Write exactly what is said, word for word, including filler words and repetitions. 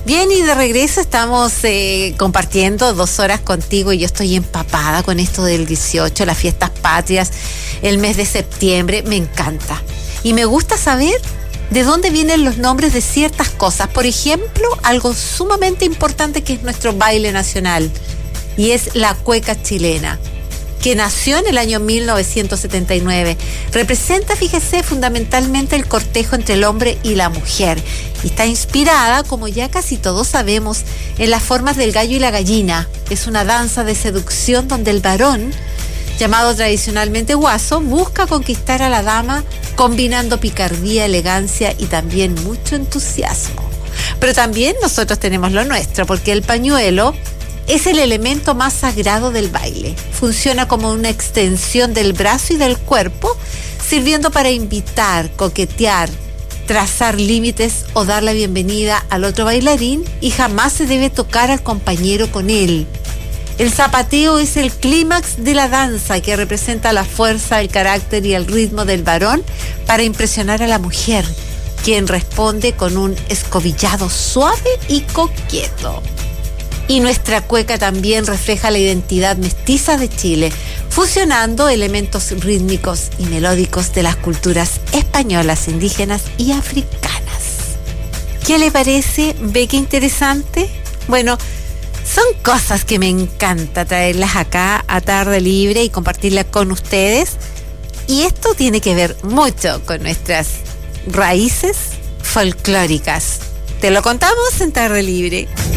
Bien, y de regreso estamos eh, compartiendo dos horas contigo y yo estoy empapada con esto del dieciocho, las fiestas patrias, el mes de septiembre, me encanta. Y me gusta saber de dónde vienen los nombres de ciertas cosas. Por ejemplo, algo sumamente importante que es nuestro baile nacional y es la cueca chilena, que nació en el año mil novecientos setenta y nueve. Representa, fíjese, fundamentalmente el cortejo entre el hombre y la mujer. Y está inspirada, como ya casi todos sabemos, en las formas del gallo y la gallina. Es una danza de seducción donde el varón, llamado tradicionalmente guaso, busca conquistar a la dama combinando picardía, elegancia y también mucho entusiasmo. Pero también nosotros tenemos lo nuestro, porque el pañuelo es el elemento más sagrado del baile. Funciona como una extensión del brazo y del cuerpo, sirviendo para invitar, coquetear, trazar límites o dar la bienvenida al otro bailarín, y jamás se debe tocar al compañero con él. El zapateo es el clímax de la danza, que representa la fuerza, el carácter y el ritmo del varón para impresionar a la mujer, quien responde con un escobillado suave y coqueto. Y nuestra cueca también refleja la identidad mestiza de Chile, fusionando elementos rítmicos y melódicos de las culturas españolas, indígenas y africanas. ¿Qué le parece? ¿Ve qué interesante? Bueno, son cosas que me encanta traerlas acá a Tarde Libre y compartirlas con ustedes. Y esto tiene que ver mucho con nuestras raíces folclóricas. Te lo contamos en Tarde Libre.